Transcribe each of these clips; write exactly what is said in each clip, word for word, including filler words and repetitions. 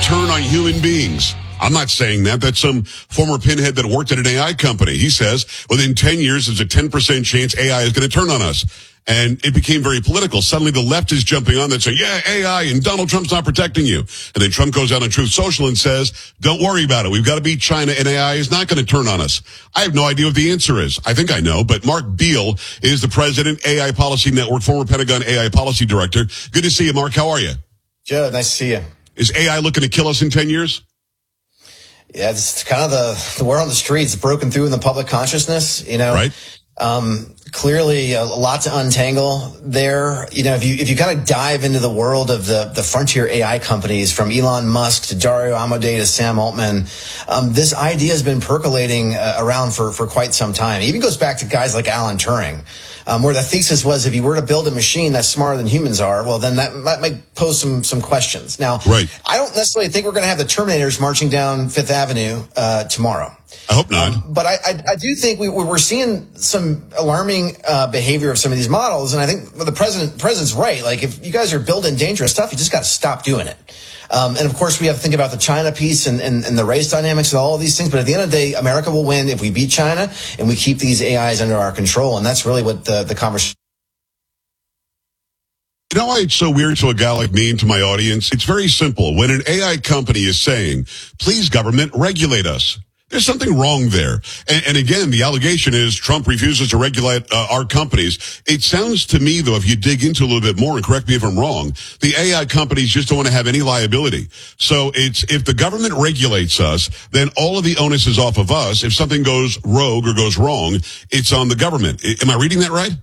turn on human beings. I'm not saying that. That's some former pinhead that worked at an A I company. He says within ten years, there's a ten percent chance A I is going to turn on us. And it became very political. Suddenly the left is jumping on that saying, yeah, A I and Donald Trump's not protecting you. And then Trump goes out on Truth Social and says, don't worry about it. We've got to beat China and A I is not going to turn on us. I have no idea what the answer is. I think I know, but Mark Beal is the president, A I Policy Network, former Pentagon A I Policy Director. Good to see you, Mark. How are you? Joe, nice to see you. Is A I looking to kill us in ten years? Yeah, it's kind of the, the word on the streets broken through in the public consciousness, you know. Right. Um, clearly a lot to untangle there. You know, if you, if you kind of dive into the world of the, the frontier A I companies from Elon Musk to Dario Amodei to Sam Altman, um, this idea has been percolating uh, around for, for quite some time. It even goes back to guys like Alan Turing, um, where the thesis was if you were to build a machine that's smarter than humans are, well, then that, that might pose some, some questions. Now, right. I don't necessarily think we're going to have the Terminators marching down Fifth Avenue, uh, tomorrow. I hope not. Um, but I, I, I do think we, we're seeing some alarming uh, behavior of some of these models, and I think well, the president, president's right. Like, if you guys are building dangerous stuff, you just got to stop doing it. Um, and of course, we have to think about the China piece and, and, and the race dynamics and all of these things. But at the end of the day, America will win if we beat China and we keep these A Is under our control. And that's really what the, the conversation. You know why it's so weird to a guy like me and to my audience? It's very simple. When an A I company is saying, please, government, regulate us, there's something wrong there. And, and again, the allegation is Trump refuses to regulate uh, our companies. It sounds to me, though, if you dig into a little bit more, and correct me if I'm wrong, the A I companies just don't want to have any liability. So it's if the government regulates us, then all of the onus is off of us. If something goes rogue or goes wrong, it's on the government. I, am I reading that right?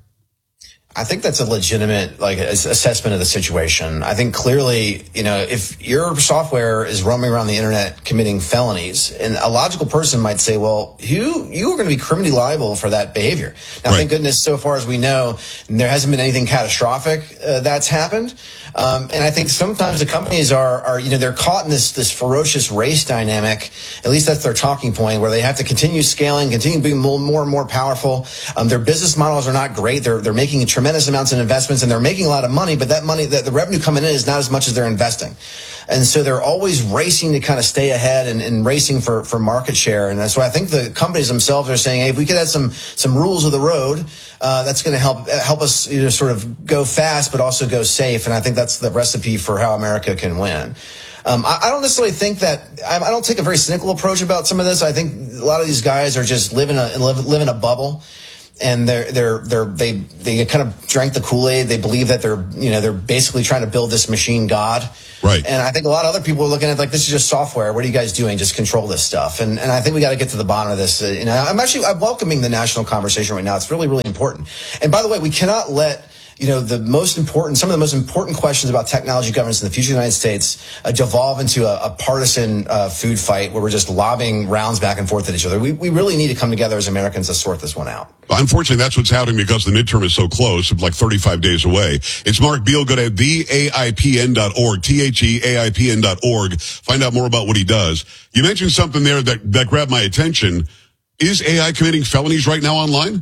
I think that's a legitimate like assessment of the situation. I think clearly, you know, if your software is roaming around the internet committing felonies, and a logical person might say, well, you you are going to be criminally liable for that behavior. Now, right. Thank goodness, so far as we know, there hasn't been anything catastrophic uh, that's happened. Um, and I think sometimes the companies are, are, you know, they're caught in this this ferocious race dynamic. At least that's their talking point, where they have to continue scaling, continue being more, more and more powerful. Um, their business models are not great. They're they're making tremendous amounts of investments, and they're making a lot of money, but that money, that the revenue coming in is not as much as they're investing. And so they're always racing to kind of stay ahead and, and racing for, for market share. And that's why I think the companies themselves are saying, hey, if we could have some, some rules of the road, uh, that's going to help, help us, you know, sort of go fast, but also go safe. And I think that's the recipe for how America can win. Um, I, I don't necessarily think that, I, I don't take a very cynical approach about some of this. I think a lot of these guys are just living a, live, live in a bubble. And they're, they're, they're, they, they kind of drank the Kool-Aid. They believe that they're, you know, they're basically trying to build this machine God. Right. And I think a lot of other people are looking at like, this is just software. What are you guys doing? Just control this stuff. And, and I think we got to get to the bottom of this. Uh, you know, I'm actually, I'm welcoming the national conversation right now. It's really, really important. And by the way, we cannot let, you know, the most important, some of the most important questions about technology governance in the future of the United States uh, devolve into a, a partisan uh, food fight where we're just lobbing rounds back and forth at each other. We, we really need to come together as Americans to sort this one out. Unfortunately, that's what's happening because the midterm is so close, like thirty-five days away. It's Mark Beal. Go to the A I P N dot org, T H E A I P N dot org. Find out more about what he does. You mentioned something there that, that grabbed my attention. Is A I committing felonies right now online?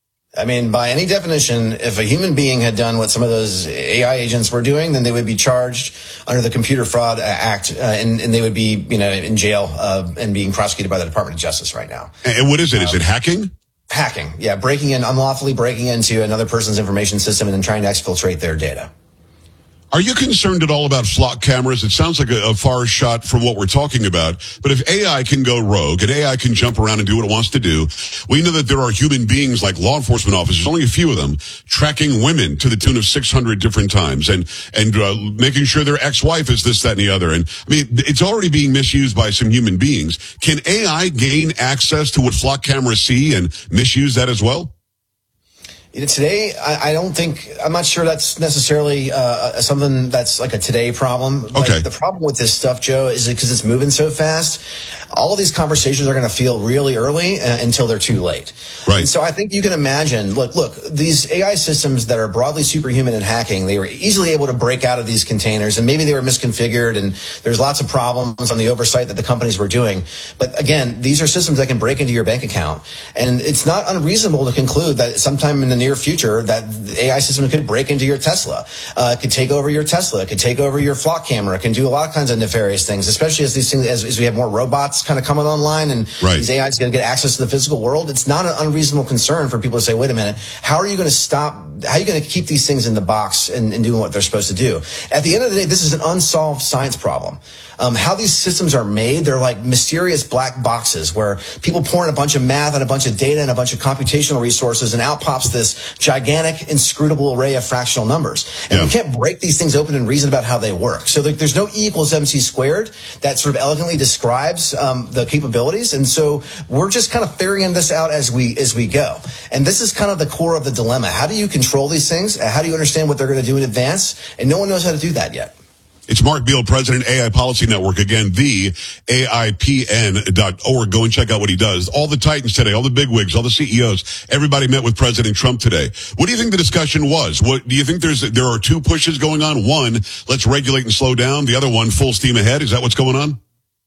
I mean, by any definition, if a human being had done what some of those A I agents were doing, then they would be charged under the Computer Fraud Act, uh, and, and they would be, you know, in jail uh, and being prosecuted by the Department of Justice right now. And what is it? Um, is it hacking? Hacking, yeah, breaking in, unlawfully breaking into another person's information system and then trying to exfiltrate their data. Are you concerned at all about flock cameras? It sounds like a, a far shot from what we're talking about. But if A I can go rogue and A I can jump around and do what it wants to do, we know that there are human beings like law enforcement officers, only a few of them, tracking women to the tune of six hundred different times and, and uh, making sure their ex-wife is this, that, and the other. And I mean, it's already being misused by some human beings. Can A I gain access to what flock cameras see and misuse that as well? Today, I, I don't think, I'm not sure that's necessarily uh, something that's like a today problem. Okay. Like, the problem with this stuff, Joe, is because it's moving so fast. All of these conversations are going to feel really early uh, until they're too late. Right. And so I think you can imagine, look, look, these A I systems that are broadly superhuman in hacking, they were easily able to break out of these containers, and maybe they were misconfigured, and there's lots of problems on the oversight that the companies were doing. But again, these are systems that can break into your bank account. And it's not unreasonable to conclude that sometime in the near future that the A I system could break into your Tesla, uh, could take over your Tesla, could take over your flock camera, can do a lot of kinds of nefarious things, especially as these things, as, as we have more robots kind of coming online and right. these A Is going to get access to the physical world. It's not an unreasonable concern for people to say, wait a minute, how are you going to stop, how are you going to keep these things in the box and, and doing what they're supposed to do? At the end of the day, this is an unsolved science problem. Um, how these systems are made, they're like mysterious black boxes where people pour in a bunch of math and a bunch of data and a bunch of computational resources, and out pops this gigantic, inscrutable array of fractional numbers. And yeah. we can't break these things open and reason about how they work. So like, there's no E equals M C squared that sort of elegantly describes um, the capabilities. And so we're just kind of figuring this out as we as we go. And this is kind of the core of the dilemma. How do you control these things? How do you understand what they're going to do in advance? And no one knows how to do that yet. It's Mark Beal, President, A I Policy Network. Again, the A I P N dot org. Go and check out what he does. All the titans today, all the bigwigs, all the C E Os, everybody met with President Trump today. What do you think the discussion was? What do you think there's there are two pushes going on? One, let's regulate and slow down. The other one, full steam ahead. Is that what's going on?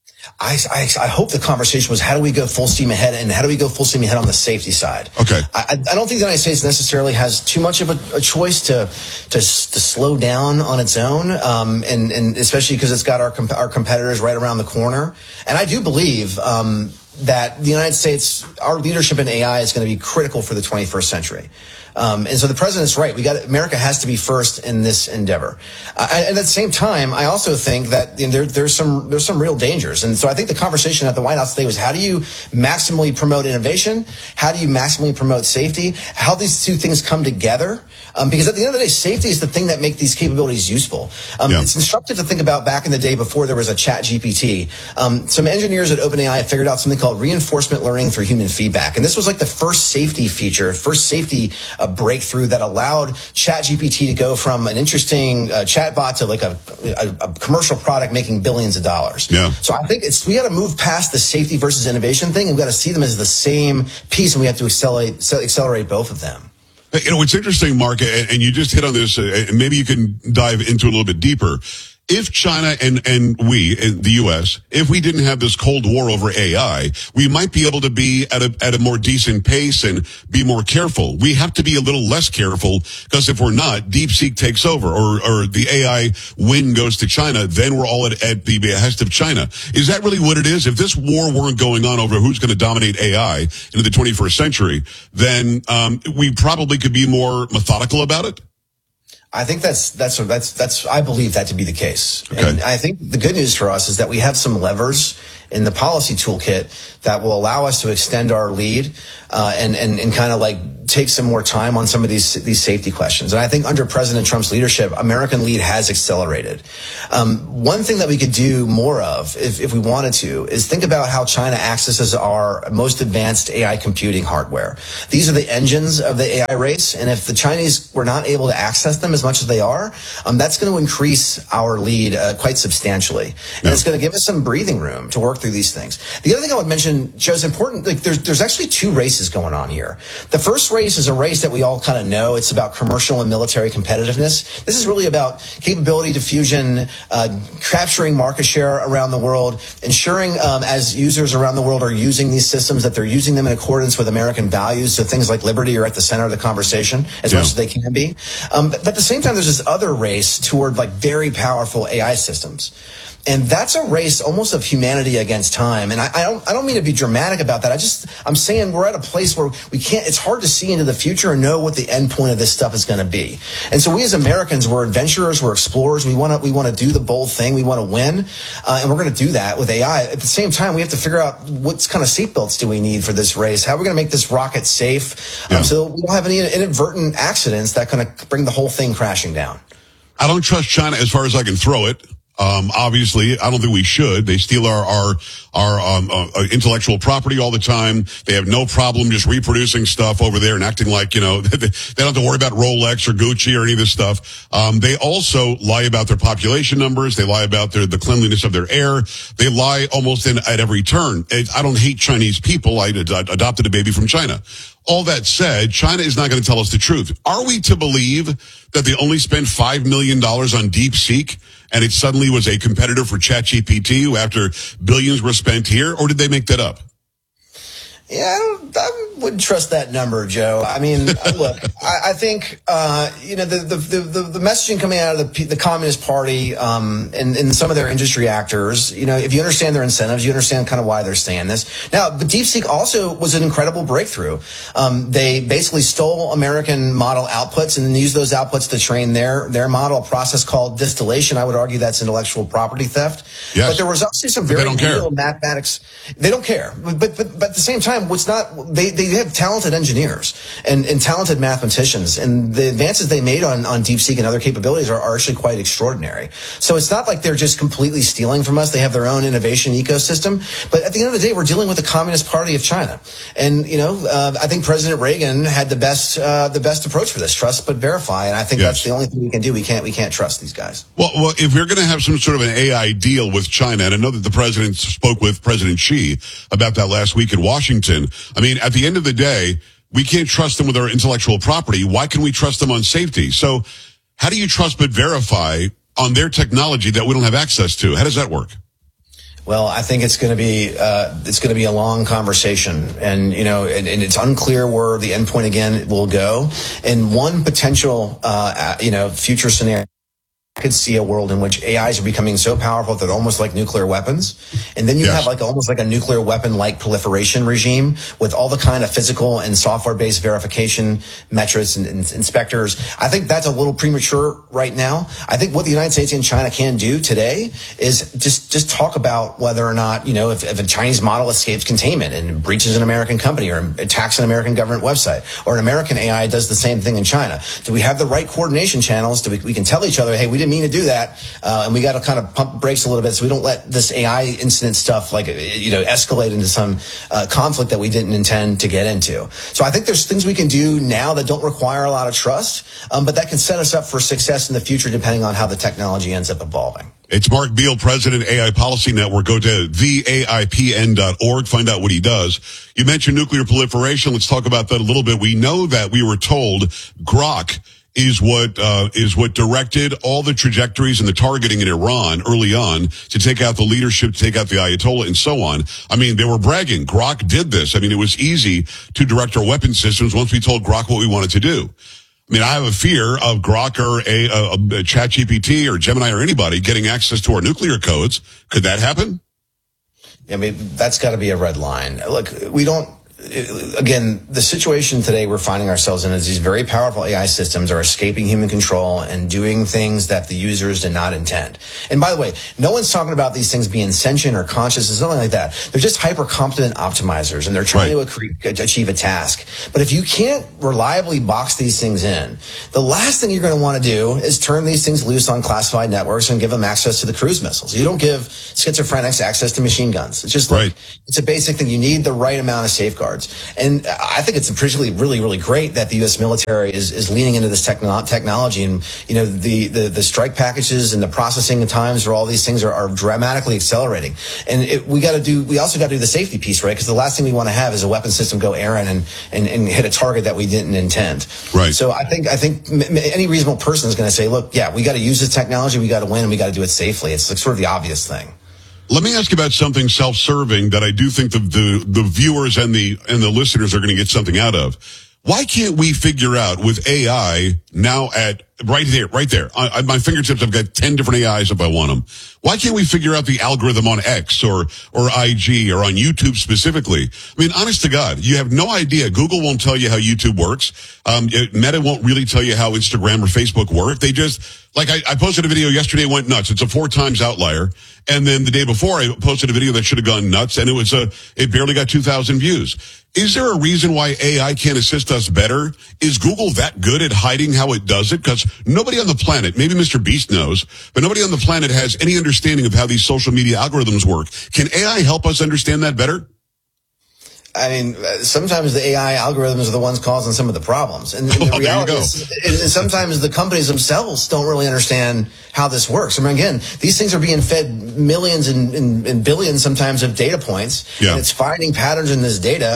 I, I, I hope the conversation was how do we go full steam ahead, and how do we go full steam ahead on the safety side? Okay. I, I don't think the United States necessarily has too much of a, a choice to, to to slow down on its own, um, and, and especially because it's got our our competitors right around the corner. And I do believe um, that the United States, our leadership in A I is going to be critical for the twenty-first century. Um, and so the president's right. We got America has to be first in this endeavor. Uh, and at the same time, I also think that you know, there, there's some there's some real dangers. And so I think the conversation at the White House today was how do you maximally promote innovation? How do you maximally promote safety? How these two things come together? Um, because at the end of the day, safety is the thing that makes these capabilities useful. Um, yeah. It's instructive to think about back in the day before there was a Chat G P T. Um, some engineers at OpenAI figured out something called reinforcement learning through human feedback. And this was like the first safety feature, first safety uh, breakthrough that allowed Chat G P T to go from an interesting uh, chatbot to like a, a, a commercial product making billions of dollars. Yeah. So I think it's we got to move past the safety versus innovation thing, and we got to see them as the same piece, and we have to accelerate accelerate both of them. You know, it's interesting, Mark, and you just hit on this, and maybe you can dive into it a little bit deeper. If China and, and we, in the U S, if we didn't have this Cold War over A I, we might be able to be at a, at a more decent pace and be more careful. We have to be a little less careful, because if we're not, DeepSeek takes over, or, or the A I win goes to China, then we're all at, at the behest of China. Is that really what it is? If this war weren't going on over who's going to dominate A I into the twenty-first century, then um, we probably could be more methodical about it? I think that's that's that's that's I believe that to be the case. Okay. And I think the good news for us is that we have some levers in the policy toolkit that will allow us to extend our lead uh, and and and kind of like take some more time on some of these these safety questions. And I think under President Trump's leadership, American lead has accelerated. Um, one thing that we could do more of, if, if we wanted to, is think about how China accesses our most advanced A I computing hardware. These are the engines of the A I race, and if the Chinese were not able to access them as much as they are, um, that's going to increase our lead uh, quite substantially. And yeah. It's going to give us some breathing room to work through these things. The other thing I would mention, Joe, is important. Like, there's there's actually two races going on here. The first race is a race that we all kind of know. It's about commercial and military competitiveness. This is really about capability diffusion, uh, capturing market share around the world, ensuring um, as users around the world are using these systems that they're using them in accordance with American values. So things like liberty are at the center of the conversation as yeah. much as they can be. Um, but, but at the same time, there's this other race toward like very powerful A I systems. And that's a race almost of humanity against time. And I, I don't I don't mean to be dramatic about that. I just, I'm saying we're at a place where we can't, it's hard to see into the future and know what the end point of this stuff is going to be. And so we as Americans, we're adventurers, we're explorers. We want to, we want to do the bold thing. We want to win. Uh, and we're going to do that with A I. At the same time, we have to figure out what kind of seatbelts do we need for this race? How are we going to make this rocket safe um, yeah. so we don't have any inadvertent accidents that kind of bring the whole thing crashing down? I don't trust China as far as I can throw it. Um, obviously, I don't think we should. They steal our, our, our, um, uh, intellectual property all the time. They have no problem just reproducing stuff over there and acting like, you know, they don't have to worry about Rolex or Gucci or any of this stuff. Um, they also lie about their population numbers. They lie about their, the cleanliness of their air. They lie almost in, at every turn. I don't hate Chinese people. I ad- adopted a baby from China. All that said, China is not going to tell us the truth. Are we to believe that they only spent five million dollars on DeepSeek and it suddenly was a competitor for ChatGPT after billions were spent here, or did they make that up? Yeah, I, don't, I wouldn't trust that number, Joe. I mean, look, I, I think uh, you know the, the the the messaging coming out of the the Communist Party um, and, and some of their industry actors. You know, if you understand their incentives, you understand kind of why they're saying this. Now, but DeepSeek also was an incredible breakthrough. Um, they basically stole American model outputs and then used those outputs to train their their model. A process called distillation. I would argue that's intellectual property theft. Yes. But there was also some very real mathematics. They don't care, but but but, but at the same time. What's not they, they have talented engineers and, and talented mathematicians, and the advances they made on, on DeepSeek and other capabilities are, are actually quite extraordinary. So it's not like they're just completely stealing from us. They have their own innovation ecosystem. But at the end of the day, we're dealing with the Communist Party of China, and you know uh, I think President Reagan had the best uh, the best approach for this: trust but verify. And I think yes. that's the only thing we can do. We can't we can't trust these guys. Well, well, if we're going to have some sort of an A I deal with China, and I know that the president spoke with President Xi about that last week in Washington. I mean, at the end of the day, we can't trust them with our intellectual property. Why can we trust them on safety? So how do you trust but verify on their technology that we don't have access to? How does that work? Well, I think it's going to be uh, it's going to be a long conversation, and you know, and, and it's unclear where the endpoint again will go. And one potential, uh, you know, future scenario. I could see a world in which A Is are becoming so powerful that they're almost like nuclear weapons. And then you yes. have like almost like a nuclear weapon-like proliferation regime with all the kind of physical and software-based verification metrics and, and inspectors. I think that's a little premature right now. I think what the United States and China can do today is just, just talk about whether or not, you know, if, if a Chinese model escapes containment and breaches an American company or attacks an American government website, or an American A I does the same thing in China. Do we have the right coordination channels? Do we, we can tell each other, hey, we didn't mean to do that, uh, and we got to kind of pump brakes a little bit so we don't let this A I incident stuff like you know escalate into some uh, conflict that we didn't intend to get into. So I think there's things we can do now that don't require a lot of trust, um, but that can set us up for success in the future depending on how the technology ends up evolving. It's Mark Beal, President, A I Policy Network. Go to the A I P N dot org, find out what he does. You mentioned nuclear proliferation. Let's talk about that a little bit. We know that we were told Grok is what uh is what directed all the trajectories and the targeting in Iran early on to take out the leadership, to take out the Ayatollah, and so on. I mean, they were bragging. Grok did this. I mean, it was easy to direct our weapon systems once we told Grok what we wanted to do. I mean, I have a fear of Grok or a, a, a ChatGPT or Gemini or anybody getting access to our nuclear codes. Could that happen? I mean, that's got to be a red line. Look, we don't. Again, the situation today we're finding ourselves in is these very powerful A I systems are escaping human control and doing things that the users did not intend. And by the way, no one's talking about these things being sentient or conscious or something like that. They're just hyper-competent optimizers, and they're trying right. to achieve a task. But if you can't reliably box these things in, the last thing you're going to want to do is turn these things loose on classified networks and give them access to the cruise missiles. You don't give schizophrenics access to machine guns. It's just like, right. it's a basic thing. You need the right amount of safeguards. And I think it's particularly really, really great that the U S military is, is leaning into this techno- technology. And, you know, the, the, the strike packages and the processing times for all these things are, are dramatically accelerating. And it, we got to do, we also got to do the safety piece, right? Because the last thing we want to have is a weapon system go errant and, and, and hit a target that we didn't intend. Right. So I think, I think m- any reasonable person is going to say, look, yeah, we got to use this technology. We got to win and we got to do it safely. It's like sort of the obvious thing. Let me ask you about something self-serving that I do think the, the, the viewers and the, and the listeners are going to get something out of. Why can't we figure out with A I now at right there, right there, I, at my fingertips, I've got ten different A Is if I want them. Why can't we figure out the algorithm on X or, or I G or on YouTube specifically? I mean, honest to God, you have no idea. Google won't tell you how YouTube works. Um, it, Meta won't really tell you how Instagram or Facebook work. They just, like I, I posted a video yesterday, it went nuts. It's a four times outlier. And then the day before I posted a video that should have gone nuts and it was a, it barely got two thousand views. Is there a reason why A I can't assist us better? Is Google that good at hiding how it does it? Because nobody on the planet, maybe Mister Beast knows, but nobody on the planet has any understanding of how these social media algorithms work. Can A I help us understand that better? I mean, sometimes the A I algorithms are the ones causing some of the problems. And, and the oh, reality is, and sometimes the companies themselves don't really understand how this works. I mean, again, these things are being fed millions and, and, and billions sometimes of data points. Yeah. And it's finding patterns in this data.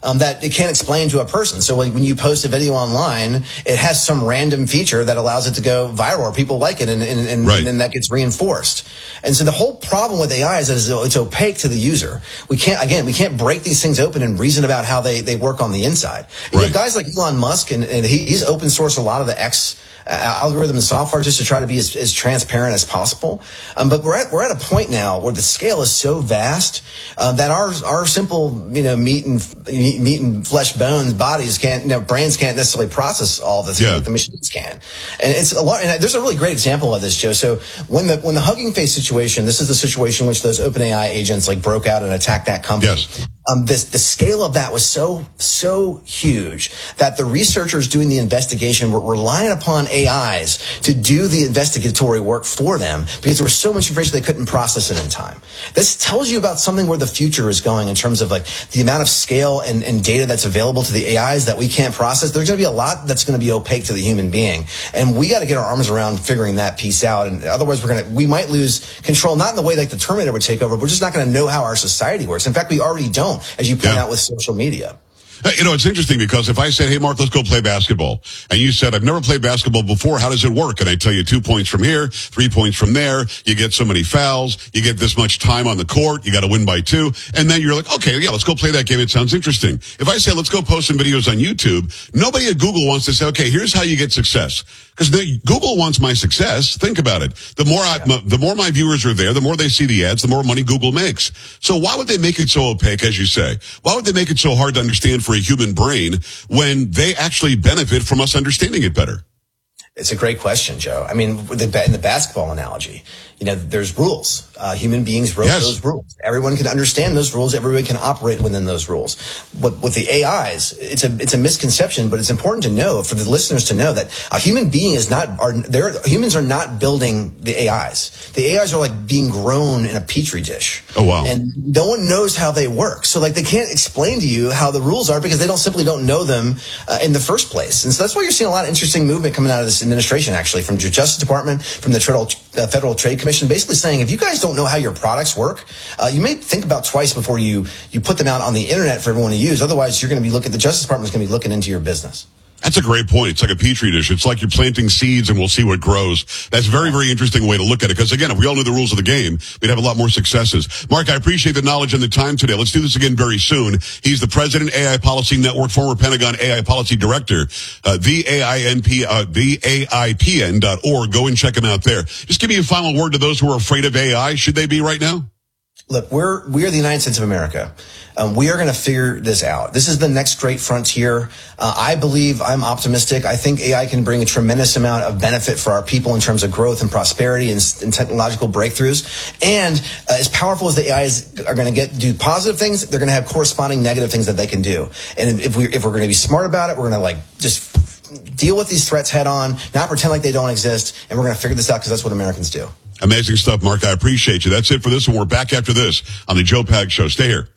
um, that it can't explain to a person. So when, when you post a video online, it has some random feature that allows it to go viral or people like it, and, and, and, right. and then that gets reinforced. And so the whole problem with A I is that it's opaque to the user. We can't, again, we can't break these things open and reason about how they, they work on the inside. You right. have guys like Elon Musk, and, and he, he's open sourced a lot of the X Uh, algorithm and software just to try to be as, as transparent as possible. Um, but we're at, we're at a point now where the scale is so vast uh, that our our simple, you know, meat and meat and flesh bones bodies can't, you know, brains can't necessarily process all this yeah. like the machines can. And it's a lot. And there's a really great example of this, Joe. So when the when the Hugging Face situation, this is the situation in which those OpenAI agents like broke out and attacked that company. Yes. Um, this, the scale of that was so, so huge that the researchers doing the investigation were relying upon A Is to do the investigatory work for them because there was so much information they couldn't process it in time. This tells you about something where the future is going in terms of like the amount of scale and, and data that's available to the A Is that we can't process. There's going to be a lot that's going to be opaque to the human being. And we got to get our arms around figuring that piece out. And otherwise we're going to, we might lose control, not in the way like the Terminator would take over. We're just not going to know how our society works. In fact, we already don't, as you point yeah. out with social media. You know, it's interesting because if I said, hey, Mark, let's go play basketball, and you said, I've never played basketball before, how does it work? And I tell you two points from here, three points from there, you get so many fouls, you get this much time on the court, you got to win by two, and then you're like, okay, yeah, let's go play that game. It sounds interesting. If I say, let's go post some videos on YouTube, nobody at Google wants to say, okay, here's how you get success. Because Google wants my success. Think about it. The more I, Yeah. the more my viewers are there, the more they see the ads, the more money Google makes. So why would they make it so opaque, as you say? Why would they make it so hard to understand for a human brain when they actually benefit from us understanding it better? It's a great question, Joe. I mean, with the, in the basketball analogy, you know, there's rules. Uh, human beings wrote yes. those rules. Everyone can understand those rules. Everyone can operate within those rules. But with the A Is, it's a it's a misconception. But it's important to know for the listeners to know that a human being is not. Are there? Humans are not building the A Is. The A Is are like being grown in a petri dish. Oh wow! And no one knows how they work. So like they can't explain to you how the rules are because they don't simply don't know them uh, in the first place. And so that's why you're seeing a lot of interesting movement coming out of this administration, actually, from the Justice Department, from the Federal, uh, Federal Trade Commission, basically saying if you guys don't know how your products work, uh, you may think about twice before you you put them out on the internet for everyone to use. Otherwise, you're going to be looking. The Justice Department is going to be looking into your business. That's a great point. It's like a petri dish. It's like you're planting seeds and we'll see what grows. That's a very, very interesting way to look at it. Because again, if we all knew the rules of the game, we'd have a lot more successes. Mark, I appreciate the knowledge and the time today. Let's do this again very soon. He's the president, A I Policy Network, former Pentagon A I Policy Director, uh, the A I N P, uh, the A I P N dot org. Go and check him out there. Just give me a final word to those who are afraid of A I. Should they be right now? Look, we're we are the United States of America. Um, we are going to figure this out. This is the next great frontier. Uh, I believe, I'm optimistic. I think A I can bring a tremendous amount of benefit for our people in terms of growth and prosperity and, and technological breakthroughs. And uh, as powerful as the A Is are going to get do positive things, they're going to have corresponding negative things that they can do. And if we if we're going to be smart about it, we're going to like just deal with these threats head on, not pretend like they don't exist, and we're going to figure this out because that's what Americans do. Amazing stuff, Mark. I appreciate you. That's it for this one. We're back after this on the Joe Pags Show. Stay here.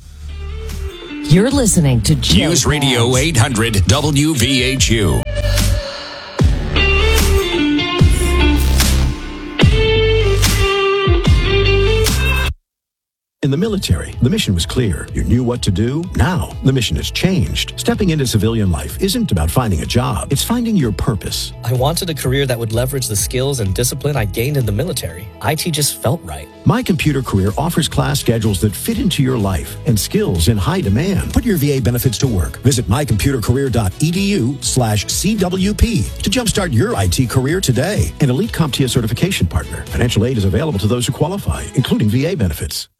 You're listening to Joe News Radio eight hundred W V H U. In the military, the mission was clear. You knew what to do. Now, the mission has changed. Stepping into civilian life isn't about finding a job. It's finding your purpose. I wanted a career that would leverage the skills and discipline I gained in the military. I T just felt right. My Computer Career offers class schedules that fit into your life and skills in high demand. Put your V A benefits to work. Visit my computer career dot e d u slash C W P to jumpstart your I T career today. An elite CompTIA certification partner. Financial aid is available to those who qualify, including V A benefits.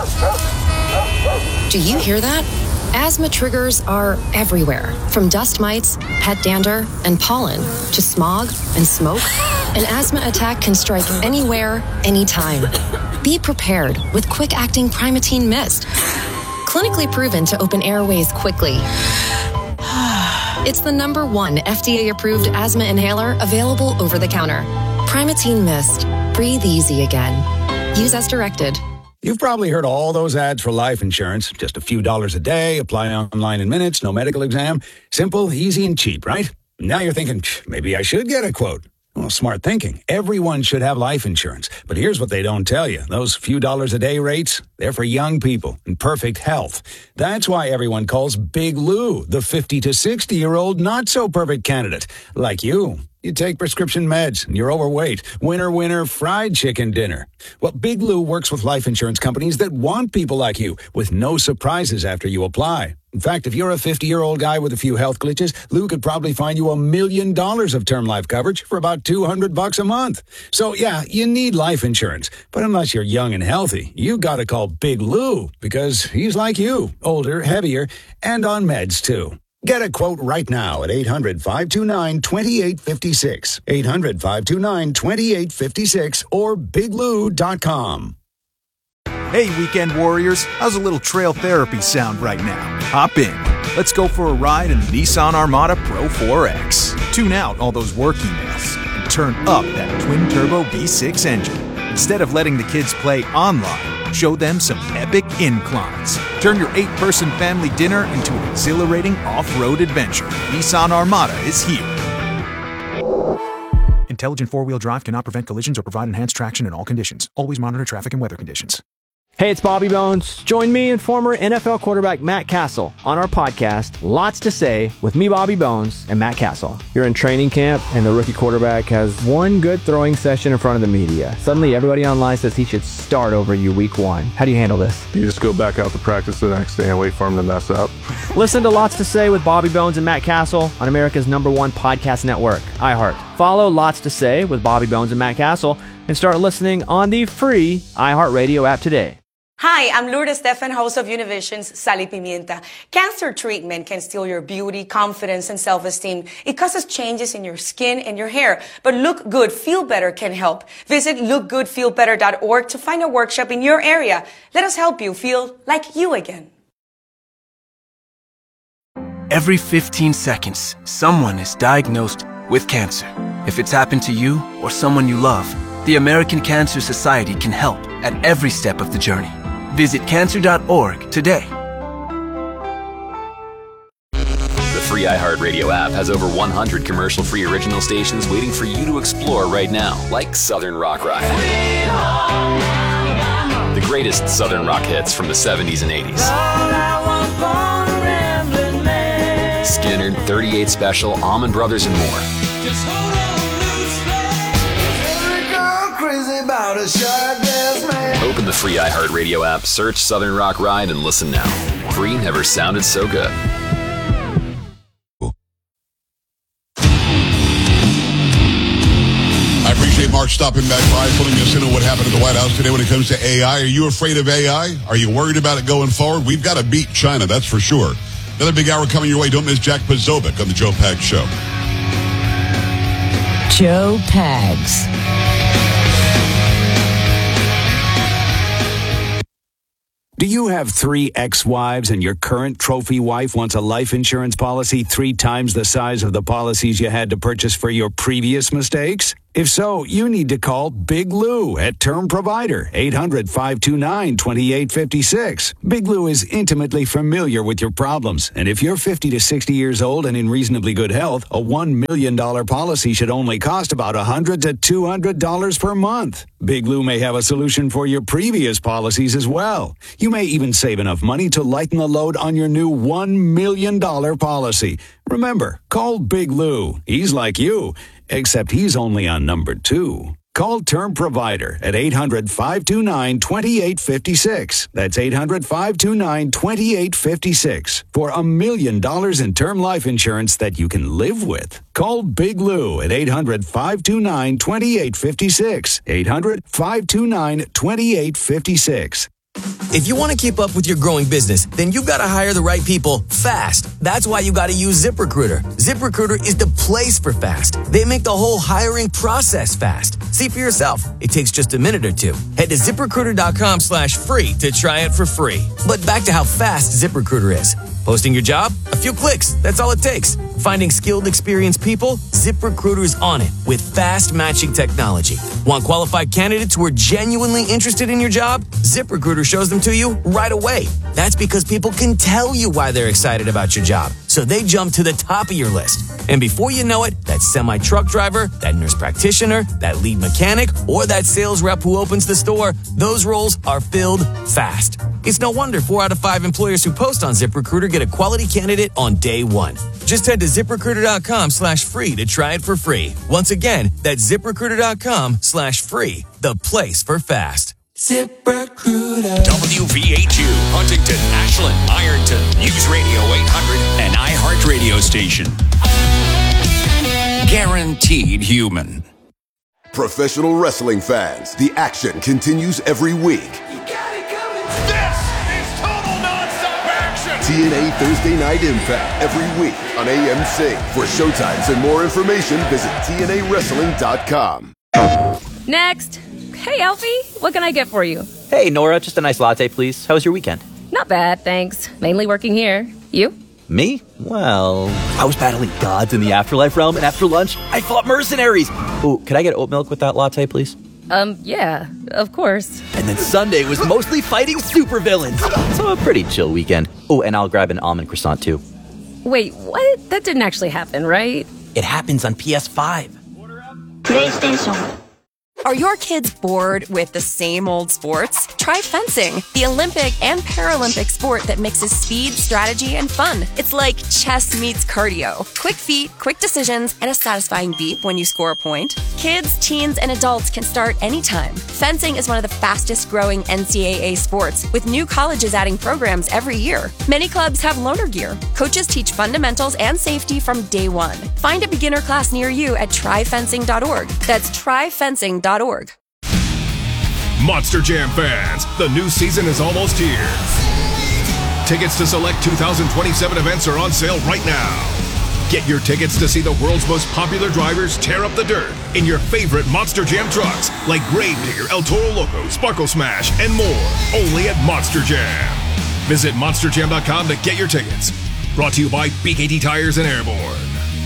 Do you hear that? Asthma triggers are everywhere, from dust mites, pet dander, and pollen, to smog and smoke. An asthma attack can strike anywhere, anytime. Be prepared with quick-acting Primatene Mist. Clinically proven to open airways quickly. It's the number one F D A-approved asthma inhaler available over the counter. Primatene Mist. Breathe easy again. Use as directed. You've probably heard all those ads for life insurance. Just a few dollars a day, apply online in minutes, no medical exam. Simple, easy, and cheap, right? Now you're thinking, maybe I should get a quote. Well, smart thinking. Everyone should have life insurance. But here's what they don't tell you. Those few dollars a day rates, they're for young people in perfect health. That's why everyone calls Big Lou the fifty to sixty-year-old not-so-perfect candidate. Like you. You take prescription meds and you're overweight. Winner, winner, fried chicken dinner. Well, Big Lou works with life insurance companies that want people like you with no surprises after you apply. In fact, if you're a fifty-year-old guy with a few health glitches, Lou could probably find you a million dollars of term life coverage for about two hundred bucks a month. So yeah, you need life insurance. But unless you're young and healthy, you gotta call Big Lou because he's like you, older, heavier, and on meds too. Get a quote right now at eight hundred, five two nine, two eight five six, eight hundred, five two nine, two eight five six, or big lou dot com. Hey, weekend warriors, how's a little trail therapy sound right now? Hop in. Let's go for a ride in the Nissan Armada Pro four X. Tune out all those work emails and turn up that twin-turbo V six engine. Instead of letting the kids play online, show them some epic inclines. Turn your eight-person family dinner into an exhilarating off-road adventure. Nissan Armada is here. Intelligent four-wheel drive cannot prevent collisions or provide enhanced traction in all conditions. Always monitor traffic and weather conditions. Hey, it's Bobby Bones. Join me and former N F L quarterback Matt Castle on our podcast, Lots to Say, with me, Bobby Bones, and Matt Castle. You're in training camp, and the rookie quarterback has one good throwing session in front of the media. Suddenly, everybody online says he should start over you week one. How do you handle this? You just go back out to practice the next day and wait for him to mess up. Listen to Lots to Say with Bobby Bones and Matt Castle on America's number one podcast network, iHeart. Follow Lots to Say with Bobby Bones and Matt Castle and start listening on the free iHeartRadio app today. Hi, I'm Lourdes Stefan, host of Univision's Sal y Pimienta. Cancer treatment can steal your beauty, confidence, and self-esteem. It causes changes in your skin and your hair. But Look Good, Feel Better can help. Visit look good feel better dot org to find a workshop in your area. Let us help you feel like you again. Every fifteen seconds, someone is diagnosed with cancer. If it's happened to you or someone you love, the American Cancer Society can help at every step of the journey. Visit cancer dot org today. The free iHeartRadio app has over one hundred commercial-free original stations waiting for you to explore right now, like Southern Rock Ride. The greatest Southern rock hits from the seventies and eighties. Skinner, thirty-eight Special, Allman Brothers, and more. Open the free iHeartRadio app, search Southern Rock Ride, and listen now. Free never sounded so good. I appreciate Mark stopping back by, putting us in on what happened at the White House today when it comes to A I. Are you afraid of A I? Are you worried about it going forward? We've got to beat China, that's for sure. Another big hour coming your way. Don't miss Jack Posobiec on the Joe Pags Show. Joe Pags. Do you have three ex-wives and your current trophy wife wants a life insurance policy three times the size of the policies you had to purchase for your previous mistakes? If so, you need to call Big Lou at Term Provider, eight hundred, five two nine, two eight five six. Big Lou is intimately familiar with your problems, and if you're fifty to sixty years old and in reasonably good health, a one million dollars policy should only cost about one hundred to two hundred dollars per month. Big Lou may have a solution for your previous policies as well. You may even save enough money to lighten the load on your new one million dollars policy. Remember, call Big Lou. He's like you, except he's only on number two. Call Term Provider at eight hundred, five two nine, two eight five six. That's eight hundred, five two nine, two eight five six for a million dollars in term life insurance that you can live with. Call Big Lou at eight hundred, five two nine, two eight five six. eight hundred, five two nine, two eight five six. If you want to keep up with your growing business, then you've got to hire the right people fast. That's why you got to use ZipRecruiter. ZipRecruiter is the place for fast. They make the whole hiring process fast. See for yourself. It takes just a minute or two. Head to ZipRecruiter.com slash free to try it for free. But back to how fast ZipRecruiter is. Posting your job? A few clicks. That's all it takes. Finding skilled, experienced people? ZipRecruiter's on it with fast matching technology. Want qualified candidates who are genuinely interested in your job? ZipRecruiter shows them to you right away. That's because people can tell you why they're excited about your job. so they jump to the top of your list. And before you know it, that semi-truck driver, that nurse practitioner, that lead mechanic, or that sales rep who opens the store, those roles are filled fast. It's no wonder four out of five employers who post on ZipRecruiter get a quality candidate on day one. Just head to ZipRecruiter.com slash free to try it for free. Once again, that's ZipRecruiter.com slash free, the place for fast. ZipRecruiter. W V H U, Huntington, Ashland, Ironton, News Radio eight hundred, and iHeartRadio station. Guaranteed human. Professional wrestling fans, the action continues every week. This is total nonstop action! T N A Thursday Night Impact every week on A M C. For showtimes and more information, visit T N A wrestling dot com. Next. Hey, Alfie, what can I get for you? Hey, Nora, just a nice latte, please. How was your weekend? Not bad, thanks. Mainly working here. You? Me? Well, I was battling gods in the afterlife realm, and after lunch, I fought mercenaries. Ooh, could I get oat milk with that latte, please? Um, yeah, of course. And then Sunday was mostly fighting supervillains. So a pretty chill weekend. Oh, and I'll grab an almond croissant, too. Wait, what? That didn't actually happen, right? It happens on P S five. PlayStation. Are your kids bored with the same old sports? Try fencing, the Olympic and Paralympic sport that mixes speed, strategy, and fun. It's like chess meets cardio. Quick feet, quick decisions, and a satisfying beep when you score a point. Kids, teens, and adults can start anytime. Fencing is one of the fastest growing N C double A sports, with new colleges adding programs every year. Many clubs have loaner gear. Coaches teach fundamentals and safety from day one. Find a beginner class near you at try fencing dot org. That's try fencing dot org. Monster Jam fans, the new season is almost here. Tickets to select two thousand twenty-seven events are on sale right now. Get your tickets to see the world's most popular drivers tear up the dirt in your favorite Monster Jam trucks like Gravedigger, El Toro Loco, Sparkle Smash, and more. Only at Monster Jam. Visit monster jam dot com to get your tickets. Brought to you by B K T Tires and Airborne.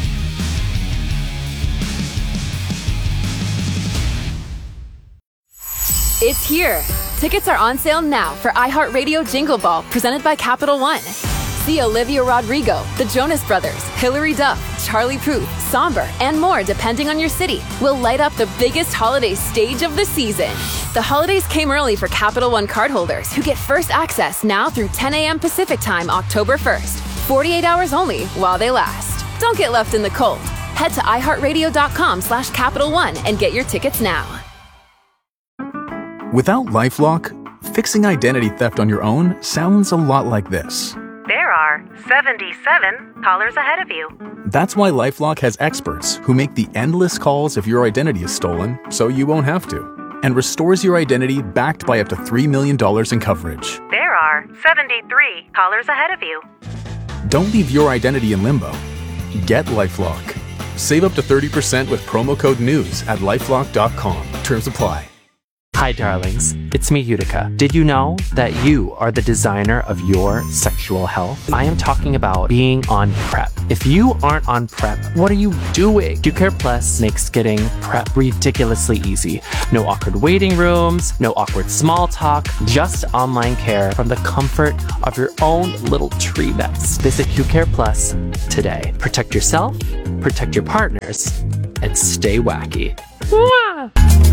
It's here. Tickets are on sale now for iHeartRadio Jingle Ball, presented by Capital One. See Olivia Rodrigo, the Jonas Brothers, Hilary Duff, Charlie Puth, Somber, and more depending on your city. Will light up the biggest holiday stage of the season. The holidays came early for Capital One cardholders who get first access now through ten a.m. Pacific Time, October first. forty-eight hours only while they last. Don't get left in the cold. Head to iHeartRadio.com slash Capital One and get your tickets now. Without LifeLock, fixing identity theft on your own sounds a lot like this. There are seventy-seven callers ahead of you. That's why LifeLock has experts who make the endless calls if your identity is stolen, so you won't have to, and restores your identity backed by up to three million dollars in coverage. There are seventy-three callers ahead of you. Don't leave your identity in limbo. Get LifeLock. Save up to thirty percent with promo code NEWS at lifelock dot com. Terms apply. Hi, darlings. It's me, Utica. Did you know that you are the designer of your sexual health? I am talking about being on PrEP. If you aren't on PrEP, what are you doing? QCare Plus makes getting PrEP ridiculously easy. No awkward waiting rooms, no awkward small talk, just online care from the comfort of your own little tree nest. Visit QCare Plus today. Protect yourself, protect your partners, and stay wacky. Mwah!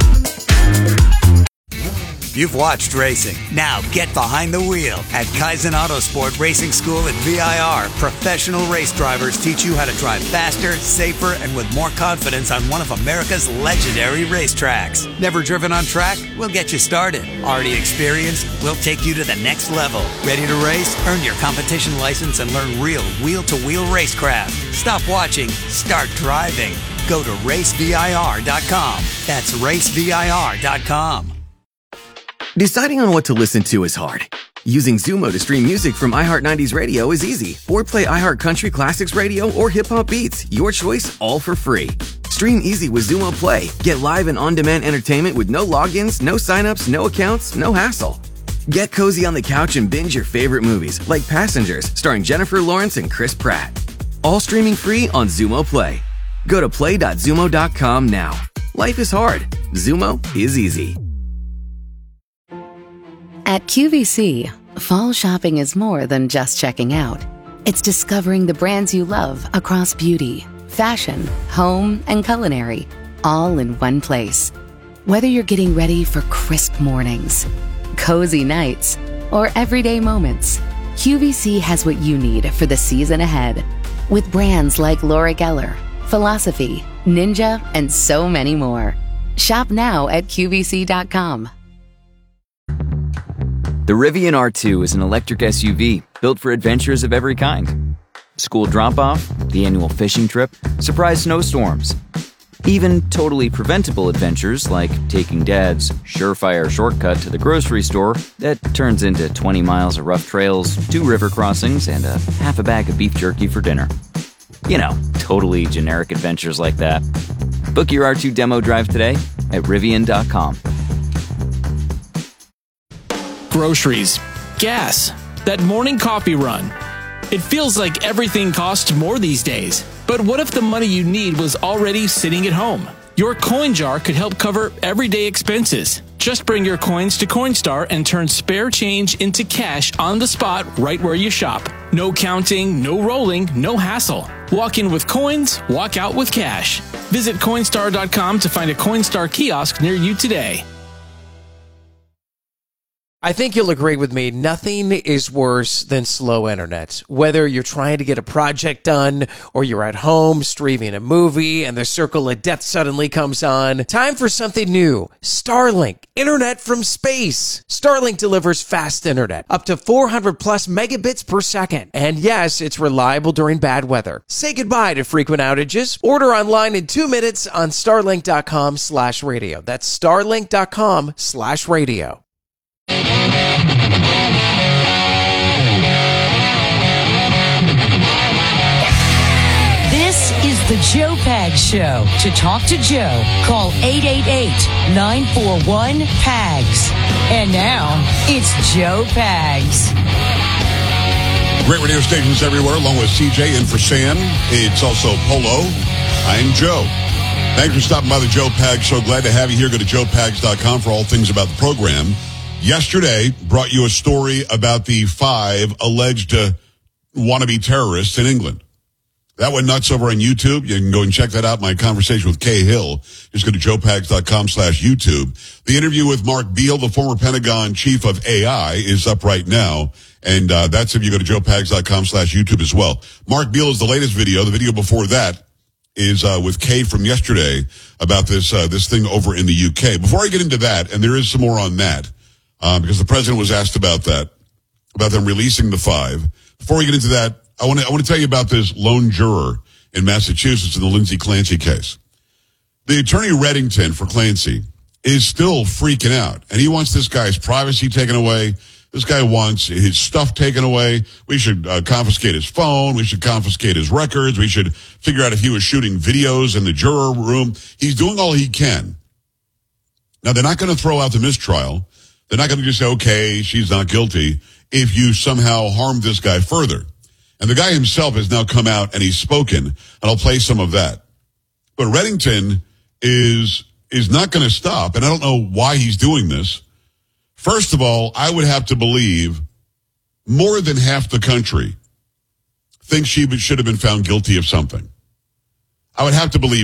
You've watched racing. Now get behind the wheel at Kaizen Autosport Racing School at V I R. Professional race drivers teach you how to drive faster, safer, and with more confidence on one of America's legendary racetracks. Never driven on track? We'll get you started. Already experienced? We'll take you to the next level. Ready to race? Earn your competition license and learn real wheel-to-wheel racecraft. Stop watching. Start driving. Go to race V I R dot com. That's race V I R dot com. Deciding on what to listen to is hard. Using Zumo to stream music from iHeart nineties Radio is easy. Or play iHeart Country Classics Radio or Hip Hop Beats. Your choice, all for free. Stream easy with Zumo Play. Get live and on-demand entertainment with no logins, no signups, no accounts, no hassle. Get cozy on the couch and binge your favorite movies, like Passengers, starring Jennifer Lawrence and Chris Pratt. All streaming free on Zumo Play. Go to play dot zumo dot com now. Life is hard. Zumo is easy. At Q V C, fall shopping is more than just checking out. It's discovering the brands you love across beauty, fashion, home, and culinary, all in one place. Whether you're getting ready for crisp mornings, cozy nights, or everyday moments, Q V C has what you need for the season ahead. With brands like Laura Geller, Philosophy, Ninja, and so many more. Shop now at Q V C dot com. The Rivian R two is an electric S U V built for adventures of every kind. School drop-off, the annual fishing trip, surprise snowstorms. Even totally preventable adventures like taking Dad's surefire shortcut to the grocery store that turns into twenty miles of rough trails, two river crossings, and a half a bag of beef jerky for dinner. You know, totally generic adventures like that. Book your R two demo drive today at Rivian dot com. Groceries, gas, that morning coffee run. It feels like everything costs more these days. But what if the money you need was already sitting at home? Your coin jar could help cover everyday expenses. Just bring your coins to Coinstar and turn spare change into cash on the spot right where you shop. No counting, no rolling, no hassle. Walk in with coins, walk out with cash. Visit Coinstar dot com to find a Coinstar kiosk near you today. I think you'll agree with me, nothing is worse than slow internet. Whether you're trying to get a project done or you're at home streaming a movie and the circle of death suddenly comes on, time for something new. Starlink, internet from space. Starlink delivers fast internet, up to four hundred plus megabits per second. And yes, it's reliable during bad weather. Say goodbye to frequent outages. Order online in two minutes on starlink dot com slash radio. That's starlink dot com slash radio. This is the Joe Pags Show. To talk to Joe, call eight eight eight, nine four one, P A G S. And now, it's Joe Pags. Great radio stations everywhere, along with C J and for Sam. It's also Polo. I'm Joe. Thanks for stopping by the Joe Pags Show. Glad to have you here. Go to joe pags dot com for all things about the program. Yesterday, brought you a story about the five alleged uh, wannabe terrorists in England. That went nuts over on YouTube. You can go and check that out, my conversation with Kay Hill. Just go to joe pags dot com slash YouTube. The interview with Mark Beale, the former Pentagon chief of A I, is up right now. And uh, that's if you go to joe pags dot com slash YouTube as well. Mark Beale is the latest video. The video before that is uh, with Kay from yesterday about this uh, this thing over in the U K. Before I get into that, and there is some more on that, uh, because the president was asked about that, about them releasing the five. Before we get into that, I want to I want to tell you about this lone juror in Massachusetts in the Lindsay Clancy case. The attorney Reddington for Clancy is still freaking out, and he wants this guy's privacy taken away. This guy wants his stuff taken away. We should uh, confiscate his phone. We should confiscate his records. We should figure out if he was shooting videos in the juror room. He's doing all he can. Now, they're not going to throw out the mistrial. They're not going to just say, okay, she's not guilty, if you somehow harmed this guy further. And the guy himself has now come out and he's spoken, and I'll play some of that. But Reddington is is not going to stop, and I don't know why he's doing this. First of all, I would have to believe more than half the country thinks she should have been found guilty of something. I would have to believe